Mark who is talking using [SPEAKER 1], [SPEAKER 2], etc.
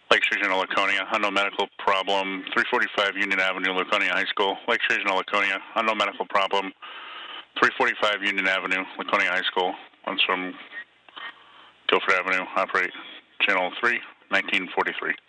[SPEAKER 1] Lakes Regional Laconia, unknown medical problem. 345 Union Avenue, Laconia High School. Lakes Regional Laconia, unknown medical problem. 345 Union Avenue, Laconia High School. Runs from Guilford Avenue, operate channel 3, 1943.